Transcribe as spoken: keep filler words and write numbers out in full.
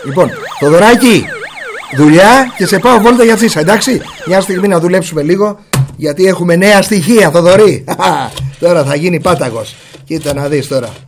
Λοιπόν, Θοδωράκη, δουλειά και σε πάω βόλτα για τσίσα, εντάξει. Μια στιγμή να δουλέψουμε λίγο, γιατί έχουμε νέα στοιχεία, Θοδωρή. Τώρα θα γίνει πάταγος. Κοίτα να δεις τώρα.